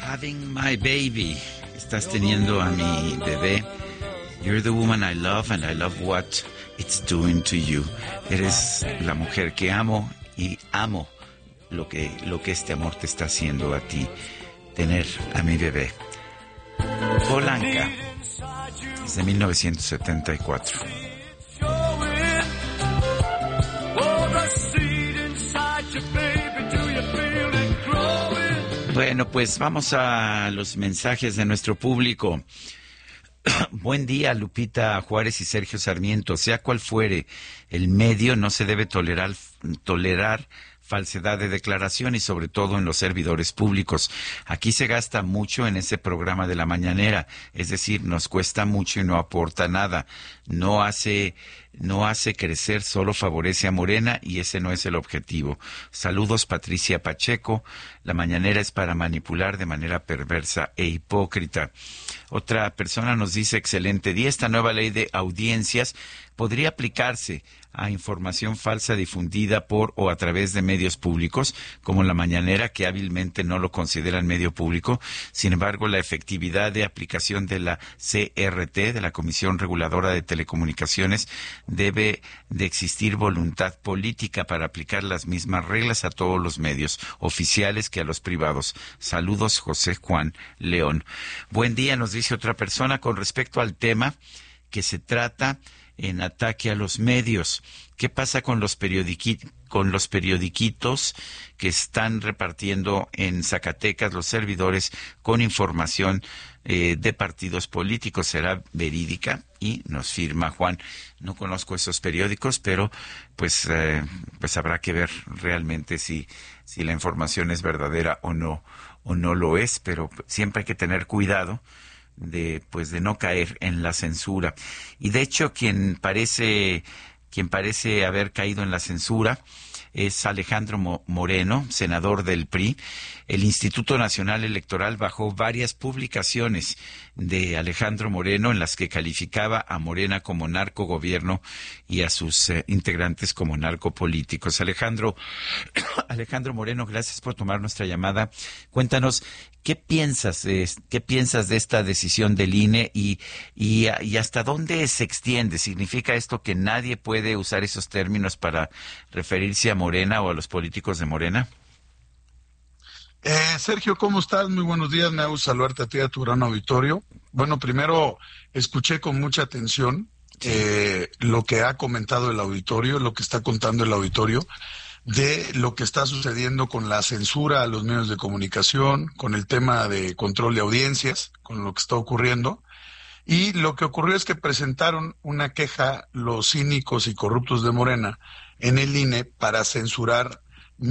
Having my baby. Estás teniendo a mi bebé. You're the woman I love and I love what it's doing to you. Eres la mujer que amo y amo lo que este amor te está haciendo a ti. Tener a mi bebé. Polanca. Desde 1974. Bueno, pues vamos a los mensajes de nuestro público. Buen día, Lupita Juárez y Sergio Sarmiento. Sea cual fuere el medio, no se debe tolerar falsedad de declaración y sobre todo en los servidores públicos. Aquí se gasta mucho en ese programa de la mañanera, es decir, nos cuesta mucho y no aporta nada. No hace crecer, solo favorece a Morena y ese no es el objetivo. Saludos, Patricia Pacheco. La mañanera es para manipular de manera perversa e hipócrita. Otra persona nos dice, excelente día, esta nueva ley de audiencias podría aplicarse a información falsa difundida por o a través de medios públicos, como la mañanera, que hábilmente no lo consideran medio público. Sin embargo, la efectividad de aplicación de la CRT, de la Comisión Reguladora de Telecomunicaciones, debe de existir voluntad política para aplicar las mismas reglas a todos los medios oficiales que a los privados. Saludos, José Juan León. Buen día, nos dice otra persona, con respecto al tema que se trata en ataque a los medios. ¿Qué pasa con los periodiquitos que están repartiendo en Zacatecas los servidores con información de partidos políticos? ¿Será verídica? Y nos firma Juan. No conozco esos periódicos, pero pues habrá que ver realmente si la información es verdadera o no lo es, pero siempre hay que tener cuidado de no caer en la censura. Y de hecho quien parece haber caído en la censura es Alejandro Moreno, senador del PRI. El Instituto Nacional Electoral bajó varias publicaciones de Alejandro Moreno en las que calificaba a Morena como narcogobierno y a sus integrantes como narcopolíticos. Alejandro Moreno, gracias por tomar nuestra llamada. Cuéntanos, ¿qué piensas de esta decisión del INE y hasta dónde se extiende? ¿Significa esto que nadie puede usar esos términos para referirse a Morena o a los políticos de Morena? Sergio, ¿cómo estás? Muy buenos días, me hago saludarte a ti y a tu gran auditorio. Bueno, primero escuché con mucha atención lo que ha comentado el auditorio, lo que está contando el auditorio, de lo que está sucediendo con la censura a los medios de comunicación, con el tema de control de audiencias, con lo que está ocurriendo. Y lo que ocurrió es que presentaron una queja los cínicos y corruptos de Morena en el INE para censurar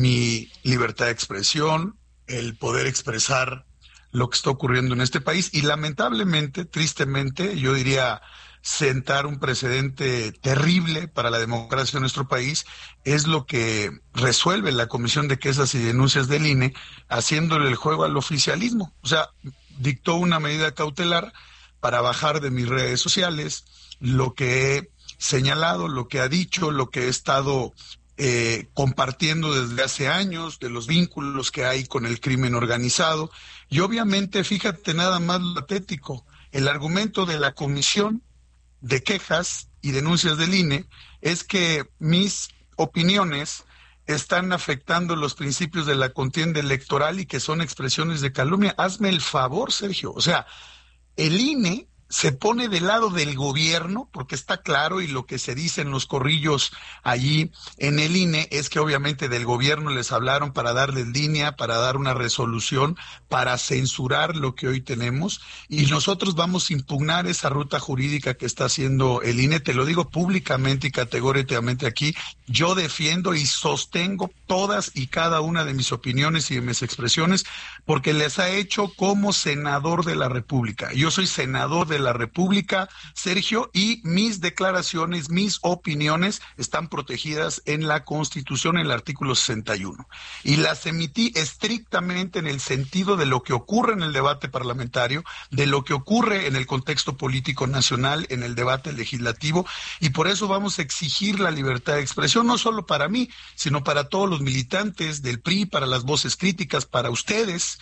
mi libertad de expresión, el poder expresar lo que está ocurriendo en este país y lamentablemente, tristemente, yo diría sentar un precedente terrible para la democracia de nuestro país, es lo que resuelve la Comisión de Quejas y Denuncias del INE, haciéndole el juego al oficialismo. O sea, dictó una medida cautelar para bajar de mis redes sociales lo que he señalado, lo que ha dicho, lo que he estado compartiendo desde hace años, de los vínculos que hay con el crimen organizado. Y obviamente, fíjate nada más lo patético, el argumento de la Comisión de Quejas y Denuncias del INE es que mis opiniones están afectando los principios de la contienda electoral y que son expresiones de calumnia. Hazme el favor, Sergio. O sea, el INE se pone del lado del gobierno, porque está claro, y lo que se dice en los corrillos allí en el INE es que obviamente del gobierno les hablaron para darles línea, para dar una resolución, para censurar lo que hoy tenemos, y nosotros vamos a impugnar esa ruta jurídica que está haciendo el INE. Te lo digo públicamente y categóricamente aquí, yo defiendo y sostengo todas y cada una de mis opiniones y de mis expresiones, porque les ha hecho como senador de la República. Yo soy senador de la República, Sergio, y mis declaraciones, mis opiniones están protegidas en la Constitución, en el artículo 61. Y las emití estrictamente en el sentido de lo que ocurre en el debate parlamentario, de lo que ocurre en el contexto político nacional, en el debate legislativo, y por eso vamos a exigir la libertad de expresión, no solo para mí, sino para todos los militantes del PRI, para las voces críticas, para ustedes,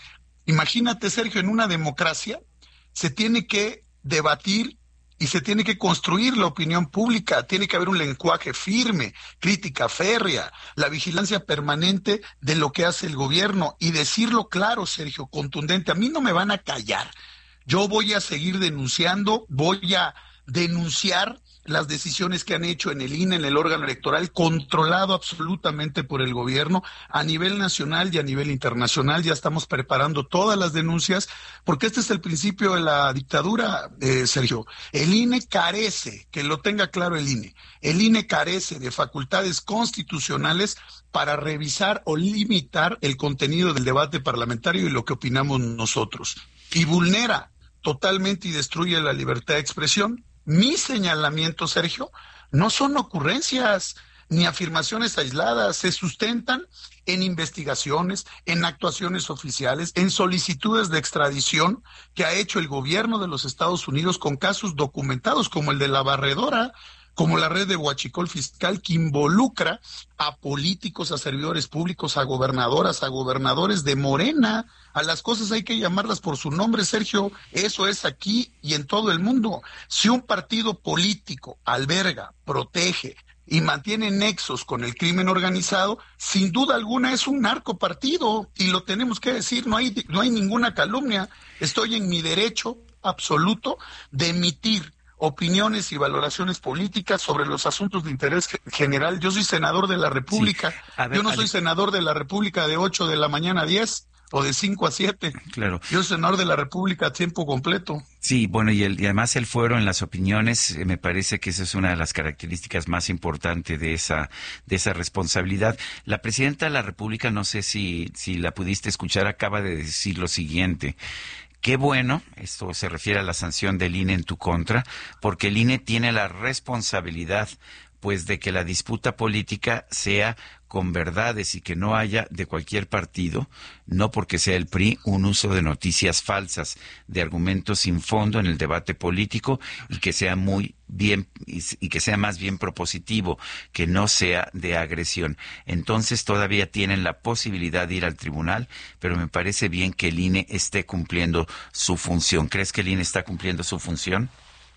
Imagínate, Sergio, en una democracia se tiene que debatir y se tiene que construir la opinión pública, tiene que haber un lenguaje firme, crítica férrea, la vigilancia permanente de lo que hace el gobierno y decirlo claro, Sergio, contundente. A mí no me van a callar. Yo voy a seguir denunciando, voy a denunciar las decisiones que han hecho en el INE, en el órgano electoral, controlado absolutamente por el gobierno a nivel nacional y a nivel internacional. Ya estamos preparando todas las denuncias, porque este es el principio de la dictadura, Sergio. El INE carece, que lo tenga claro el INE carece de facultades constitucionales para revisar o limitar el contenido del debate parlamentario y lo que opinamos nosotros. Y vulnera totalmente y destruye la libertad de expresión. Mis señalamientos, Sergio, no son ocurrencias ni afirmaciones aisladas, se sustentan en investigaciones, en actuaciones oficiales, en solicitudes de extradición que ha hecho el gobierno de los Estados Unidos con casos documentados como el de la Barredora, como la red de huachicol fiscal que involucra a políticos, a servidores públicos, a gobernadoras, a gobernadores de Morena. A las cosas hay que llamarlas por su nombre, Sergio. Eso es aquí y en todo el mundo. Si un partido político alberga, protege y mantiene nexos con el crimen organizado, sin duda alguna es un narcopartido, y lo tenemos que decir, no hay ninguna calumnia. Estoy en mi derecho absoluto de emitir opiniones y valoraciones políticas sobre los asuntos de interés general. Yo soy senador de la República. Sí. Yo no soy senador de la República de 8 de la mañana a 10 o de 5 a 7. Claro. Yo soy senador de la República a tiempo completo. Sí, bueno, y además el fuero en las opiniones, me parece que esa es una de las características más importantes de esa responsabilidad. La presidenta de la República, no sé si la pudiste escuchar, acaba de decir lo siguiente: qué bueno, esto se refiere a la sanción del INE en tu contra, porque el INE tiene la responsabilidad, pues, de que la disputa política sea con verdades y que no haya de cualquier partido, no porque sea el PRI, un uso de noticias falsas, de argumentos sin fondo en el debate político, y que sea muy bien y que sea más bien propositivo, que no sea de agresión. Entonces todavía tienen la posibilidad de ir al tribunal, pero me parece bien que el INE esté cumpliendo su función. ¿Crees que el INE está cumpliendo su función?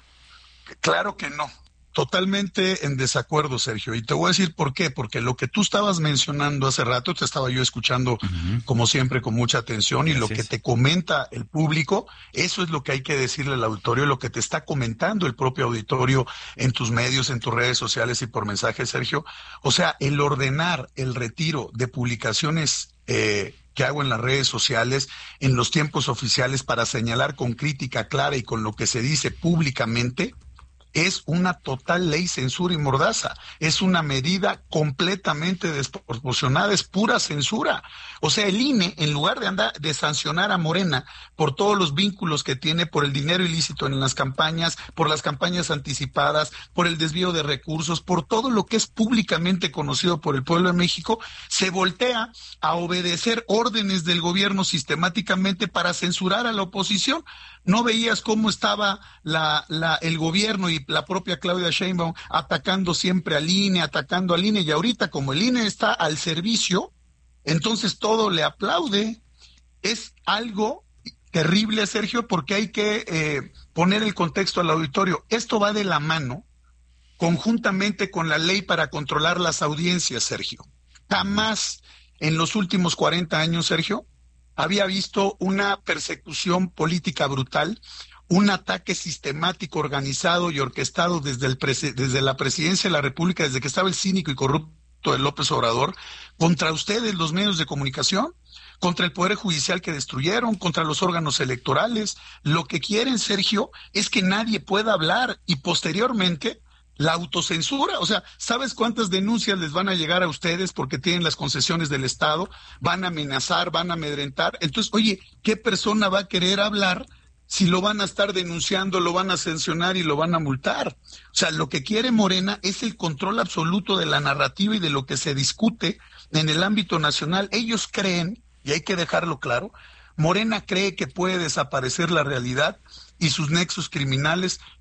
Claro que no. Totalmente en desacuerdo, Sergio, y te voy a decir por qué. Porque lo que tú estabas mencionando hace rato, te estaba yo escuchando como siempre con mucha atención. Gracias. Y lo que te comenta el público, eso es lo que hay que decirle al auditorio, lo que te está comentando el propio auditorio en tus medios, en tus redes sociales y por mensaje, Sergio. O sea, el ordenar el retiro de publicaciones que hago en las redes sociales, en los tiempos oficiales, para señalar con crítica clara y con lo que se dice públicamente, es una total ley censura y mordaza, es una medida completamente desproporcionada, es pura censura. O sea, el INE, en lugar de sancionar a Morena por todos los vínculos que tiene, por el dinero ilícito en las campañas, por las campañas anticipadas, por el desvío de recursos, por todo lo que es públicamente conocido por el pueblo de México, se voltea a obedecer órdenes del gobierno sistemáticamente para censurar a la oposición. ¿No veías cómo estaba el gobierno y la propia Claudia Sheinbaum atacando siempre al INE, y ahorita como el INE está al servicio, entonces todo le aplaude? Es algo terrible, Sergio, porque hay que poner el contexto al auditorio. Esto va de la mano conjuntamente con la ley para controlar las audiencias, Sergio. Jamás en los últimos 40 años, Sergio, había visto una persecución política brutal, un ataque sistemático, organizado y orquestado desde la presidencia de la República, desde que estaba el cínico y corrupto de López Obrador, contra ustedes, los medios de comunicación, contra el Poder Judicial que destruyeron, contra los órganos electorales. Lo que quieren, Sergio, es que nadie pueda hablar, y posteriormente la autocensura. O sea, ¿sabes cuántas denuncias les van a llegar a ustedes porque tienen las concesiones del Estado? Van a amenazar, van a amedrentar. Entonces, oye, ¿qué persona va a querer hablar si lo van a estar denunciando, lo van a sancionar y lo van a multar? O sea, lo que quiere Morena es el control absoluto de la narrativa y de lo que se discute en el ámbito nacional. Ellos creen, y hay que dejarlo claro, Morena cree que puede desaparecer la realidad y sus nexos criminales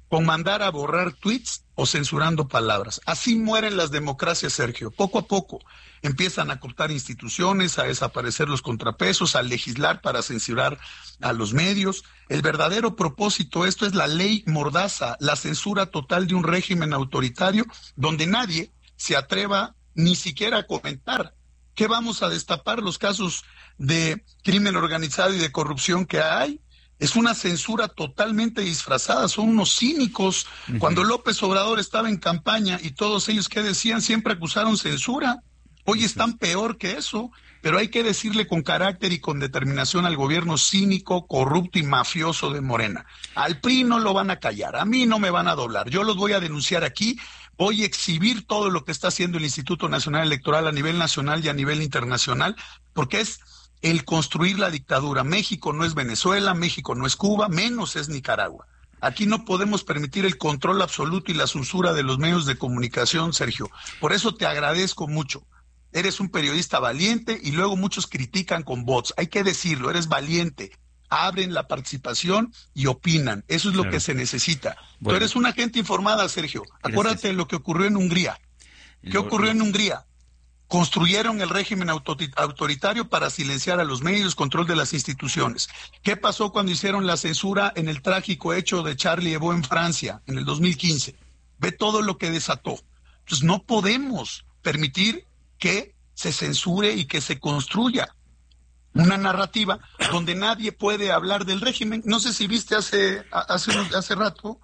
con mandar a borrar tweets o censurando palabras. Así mueren las democracias, Sergio. Poco a poco empiezan a cortar instituciones, a desaparecer los contrapesos, a legislar para censurar a los medios. El verdadero propósito, esto es la ley Mordaza, la censura total de un régimen autoritario donde nadie se atreva ni siquiera a comentar. ¿Qué vamos a destapar? Los casos de crimen organizado y de corrupción que hay. Es una censura totalmente disfrazada, son unos cínicos. Uh-huh. Cuando López Obrador estaba en campaña y todos ellos, ¿qué decían? Siempre acusaron censura. Hoy están peor que eso, pero hay que decirle con carácter y con determinación al gobierno cínico, corrupto y mafioso de Morena. Al PRI no lo van a callar, a mí no me van a doblar. Yo los voy a denunciar aquí, voy a exhibir todo lo que está haciendo el Instituto Nacional Electoral a nivel nacional y a nivel internacional, porque es el construir la dictadura. México no es Venezuela, México no es Cuba, menos es Nicaragua. Aquí no podemos permitir el control absoluto y la censura de los medios de comunicación, Sergio. Por eso te agradezco mucho. Eres un periodista valiente y luego muchos critican con bots. Hay que decirlo, eres valiente. Abren la participación y opinan. Eso es lo que se necesita. Bueno. Tú eres una gente informada, Sergio. Acuérdate de lo que ocurrió en Hungría. ¿Qué ocurrió en Hungría? Construyeron el régimen autoritario para silenciar a los medios, control de las instituciones. ¿Qué pasó cuando hicieron la censura en el trágico hecho de Charlie Hebdo en Francia, en el 2015? Ve todo lo que desató. Entonces no podemos permitir que se censure y que se construya una narrativa donde nadie puede hablar del régimen. No sé si viste hace rato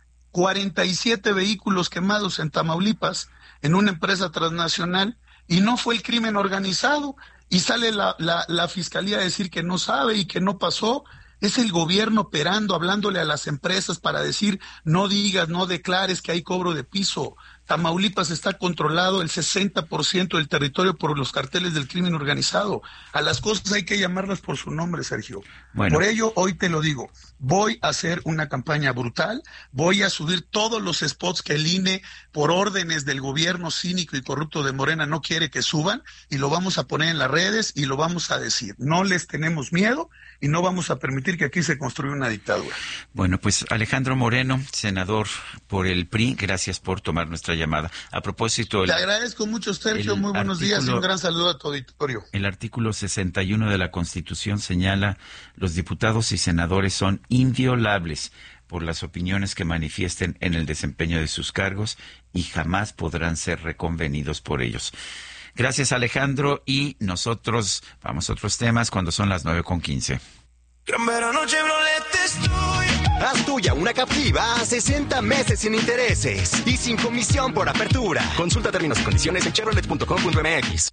47 vehículos quemados en Tamaulipas en una empresa transnacional. Y no fue el crimen organizado, y sale la fiscalía a decir que no sabe y que no pasó. Es el gobierno operando, hablándole a las empresas para decir, no digas, no declares que hay cobro de piso. Tamaulipas está controlado el 60% del territorio por los carteles del crimen organizado. A las cosas hay que llamarlas por su nombre, Sergio. Bueno. Por ello, hoy te lo digo, voy a hacer una campaña brutal, voy a subir todos los spots que el INE, por órdenes del gobierno cínico y corrupto de Morena, no quiere que suban, y lo vamos a poner en las redes y lo vamos a decir. No les tenemos miedo y no vamos a permitir que aquí se construya una dictadura. Bueno, pues Alejandro Moreno, senador por el PRI, gracias por tomar nuestra llamada. A propósito... Te agradezco mucho, Sergio, muy buenos días y un gran saludo a tu auditorio. El artículo 61 de la Constitución señala: los diputados y senadores son inviolables por las opiniones que manifiesten en el desempeño de sus cargos y jamás podrán ser reconvenidos por ellos. Gracias, Alejandro, y nosotros vamos a otros temas cuando son las 9:15. Haz tuya una Captiva a 60 meses sin intereses y sin comisión por apertura. Consulta términos y condiciones en chevrolet.com.mx.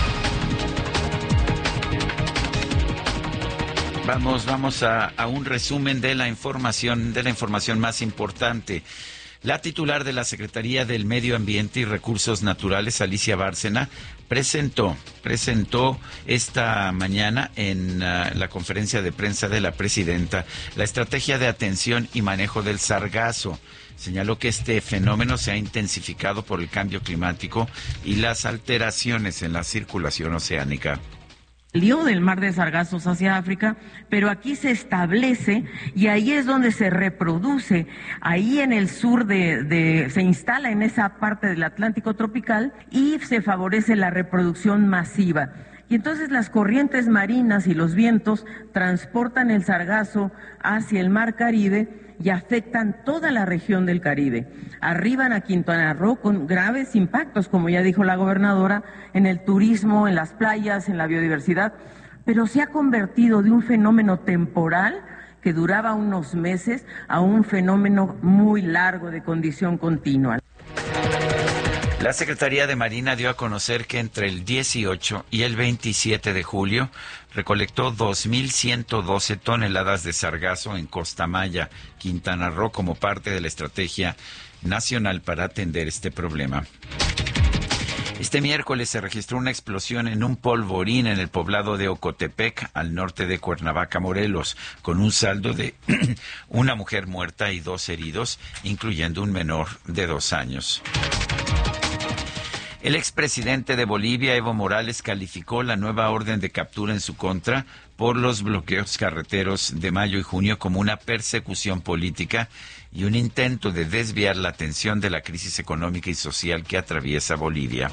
Vamos a un resumen de la información más importante. La titular de la Secretaría del Medio Ambiente y Recursos Naturales, Alicia Bárcena, presentó esta mañana en la conferencia de prensa de la presidenta la estrategia de atención y manejo del sargazo. Señaló que este fenómeno se ha intensificado por el cambio climático y las alteraciones en la circulación oceánica. Salió del mar de Sargazos hacia África, pero aquí se establece y ahí es donde se reproduce. Ahí en el sur se instala en esa parte del Atlántico tropical y se favorece la reproducción masiva. Y entonces las corrientes marinas y los vientos transportan el sargazo hacia el mar Caribe y afectan toda la región del Caribe. Arriban a Quintana Roo con graves impactos, como ya dijo la gobernadora, en el turismo, en las playas, en la biodiversidad, pero se ha convertido de un fenómeno temporal que duraba unos meses a un fenómeno muy largo de condición continua. La Secretaría de Marina dio a conocer que entre el 18 y el 27 de julio recolectó 2.112 toneladas de sargazo en Costa Maya, Quintana Roo, como parte de la estrategia nacional para atender este problema. Este miércoles se registró una explosión en un polvorín en el poblado de Ocotepec, al norte de Cuernavaca, Morelos, con un saldo de una mujer muerta y 2 heridos, incluyendo un menor de 2 años. El expresidente de Bolivia, Evo Morales, calificó la nueva orden de captura en su contra por los bloqueos carreteros de mayo y junio como una persecución política y un intento de desviar la atención de la crisis económica y social que atraviesa Bolivia.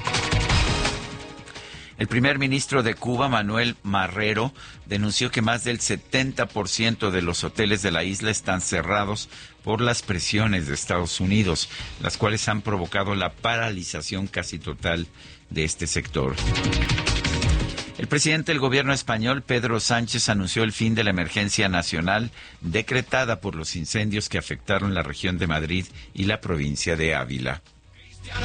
El primer ministro de Cuba, Manuel Marrero, denunció que más del 70% de los hoteles de la isla están cerrados por las presiones de Estados Unidos, las cuales han provocado la paralización casi total de este sector. El presidente del gobierno español, Pedro Sánchez, anunció el fin de la emergencia nacional decretada por los incendios que afectaron la región de Madrid y la provincia de Ávila.